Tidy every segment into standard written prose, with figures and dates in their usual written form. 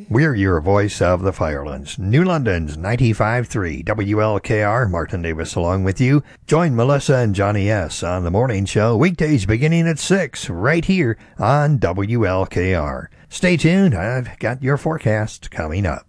We're your voice of the Firelands. New London's 95.3 WLKR. Martin Davis along with you. Join Melissa and Johnny S. on the morning show, weekdays beginning at 6, right here on WLKR. Stay tuned. I've got your forecast coming up.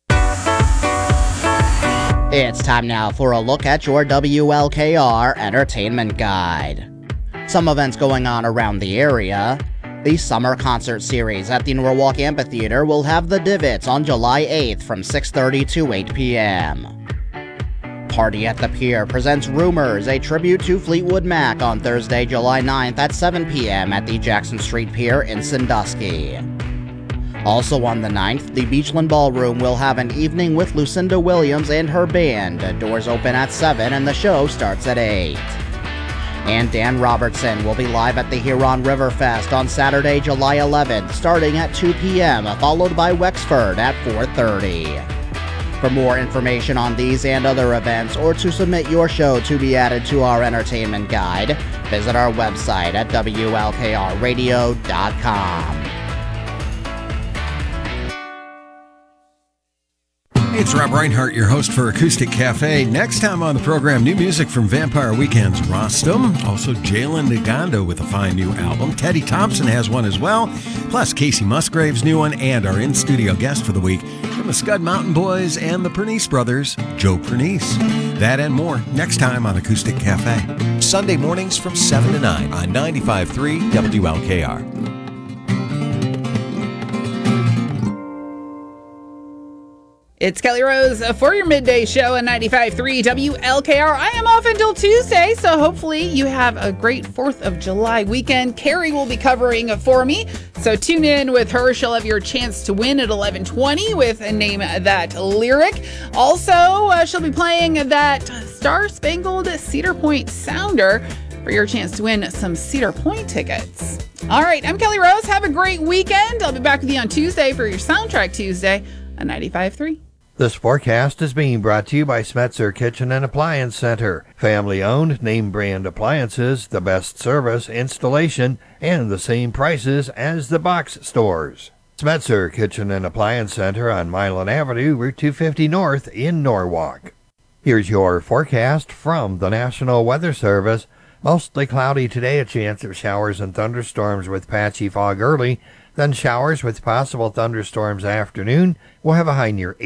It's time now for a look at your WLKR Entertainment Guide. Some events going on around the area. The summer concert series at the Norwalk Amphitheater will have the Divots on July 8th from 6:30 to 8 p.m. Party at the Pier presents Rumors, a tribute to Fleetwood Mac on Thursday, July 9th at 7 p.m. at the Jackson Street Pier in Sandusky. Also on the 9th, the Beachland Ballroom will have an evening with Lucinda Williams and her band. Doors open at 7 and the show starts at 8. And Dan Robertson will be live at the Huron River Fest on Saturday, July 11th, starting at 2 p.m., followed by Wexford at 4:30. For more information on these and other events, or to submit your show to be added to our entertainment guide, visit our website at WLKRradio.com. It's Rob Reinhardt, your host for Acoustic Cafe. Next time on the program, new music from Vampire Weekend's Rostam. Also, Jalen Nagando with a fine new album. Teddy Thompson has one as well. Plus, Casey Musgrave's new one, and our in-studio guest for the week from the Scud Mountain Boys and the Pernice Brothers, Joe Pernice. That and more next time on Acoustic Cafe. Sunday mornings from 7 to 9 on 95.3 WLKR. It's Kelly Rose for your midday show on 95.3 WLKR. I am off until Tuesday, so hopefully you have a great 4th of July weekend. Carrie will be covering for me, so tune in with her. She'll have your chance to win at 11:20 with a Name That Lyric. Also, she'll be playing that Star Spangled Cedar Point Sounder for your chance to win some Cedar Point tickets. All right, I'm Kelly Rose. Have a great weekend. I'll be back with you on Tuesday for your Soundtrack Tuesday on 95.3. This forecast is being brought to you by Smetzer Kitchen and Appliance Center. Family-owned, name-brand appliances, the best service, installation, and the same prices as the box stores. Smetzer Kitchen and Appliance Center on Milan Avenue, Route 250 North in Norwalk. Here's your forecast from the National Weather Service. Mostly cloudy today, a chance of showers and thunderstorms with patchy fog early, then showers with possible thunderstorms afternoon. We'll have a high near